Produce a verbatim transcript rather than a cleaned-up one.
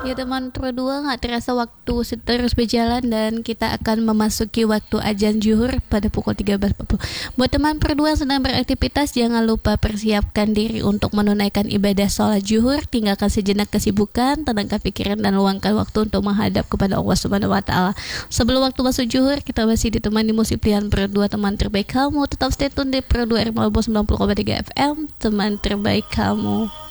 Ya teman berdua, nggak terasa waktu terus berjalan dan kita akan memasuki waktu azan zuhur pada pukul tiga belas empat puluh. Buat teman berdua yang sedang beraktivitas, jangan lupa persiapkan diri untuk menunaikan ibadah sholat zuhur. Tinggalkan sejenak kesibukan, tenangkan pikiran dan luangkan waktu untuk menghadap kepada Allah Subhanahu Wa Taala. Sebelum waktu masuk zuhur, kita masih ditemani musik pilihan berdua teman terbaik kamu. Tetap stay tune di Pro dua R Malbo sembilan puluh koma tiga F M, teman terbaik kamu.